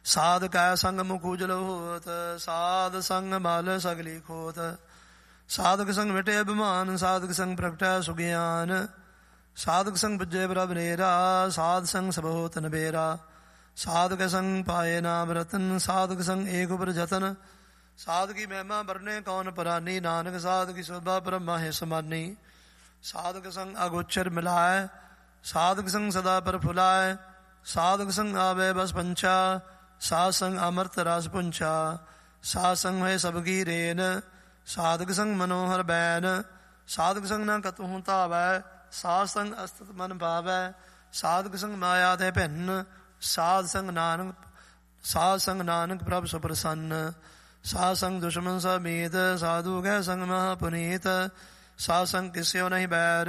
ਸਾਧ ਕੈ ਸੰਗ ਮੁਖ ਉਜਲ ਹੋਤ, ਸਾਧ ਸੰਗ ਮਲ ਸਗਲੀ ਖੋਤ। ਸਾਧਕ ਸੰਗ ਮਿਟੇ ਅਭਿਮਾਨ, ਸਾਧਕ ਸੰਗ ਪ੍ਰਗਟੈ ਸੁਗਿਆਨ। ਸਾਧਕ ਸੰਗ ਬੁੱਝੇ ਪ੍ਰਭ ਨੇਰਾ, ਸਾਧ ਸੰਗ ਸਭ ਹੋਤ ਨਬੇਰਾ। ਸਾਧਕ ਸੰਗ ਪਾਏ ਨਾਮ ਰਤਨ, ਸਾਧਕ ਸੰਗ ਏਕ ਉਪਰ ਜਤਨ। ਸਾਧ ਕੀ ਮਹਿਮਾ ਵਰਨੇ ਕੌਣ ਪਰਾਨੀ, ਨਾਨਕ ਸਾਧ ਕੀ ਸੋਭਾ ਬ੍ਰਹਮਾ ਹੈ ਸਮਾਨੀ। ਸਾਧਕ ਸੰਗ ਅਗੋਚਰ ਮਿਲਾਏ, ਸਾਧਕ ਸੰਗ ਸਦਾ ਪਰ ਫੁਲਾਏ। ਸਾਧਕ ਸੰਗ ਆਵੇ ਬਸ ਪੰਚਾ, ਸਾਧ ਸੰਗ ਅਮਰਤ ਰਸ ਪੁੰਚਾ। ਸਾਧ ਸੰਗ ਹੈ ਸਭ ਕੀ ਰੇਨ, ਸਾਧਕ ਸੰਗ ਮਨੋਹਰ ਬੈਨ। ਸਾਧਕ ਸੰਗ ਨਾ ਕਤਹੁ ਧਾਵੈ, ਸਾਧ ਸੰਗ ਅਸਤਿਤ ਮਨ ਭਾਵੈ। ਸਾਧਕ ਸੰਗ ਮਾਇਆ ਤੇ ਭਿੰਨ, ਸਾਧ ਸੰਗ ਨਾਨਕ ਪ੍ਰਭ ਸੁਪ੍ਰਸੰਨ। ਸਾਧ ਸੰਗ ਦੁਸ਼ਮਨ ਸਮੇਤ, ਸਾਧੂ ਕੈ ਸੰਗ ਮਹਾ ਪੁਨੀਤ। ਸਾਧ ਸੰਗ ਕਿਸਿਓ ਨਹੀਂ ਬੈਰ,